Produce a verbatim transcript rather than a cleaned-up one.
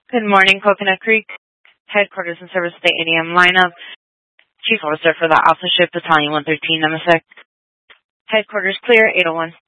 Good morning, Coconut Creek. Headquarters and service at the A D M lineup. Chief Officer for the Alpha Ship, Battalion one thirteen, Namasak. Headquarters clear, eight oh one